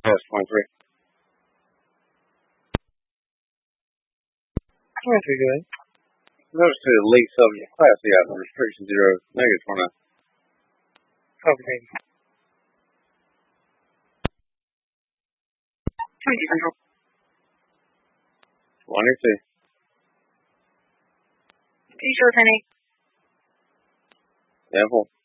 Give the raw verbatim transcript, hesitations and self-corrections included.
Yes, twenty-three. twenty-three, good. Notice to the elite subject class, yeah, the restriction zero, negative twenty-nine. Okay. twenty-two. T-shirt, honey. ten four.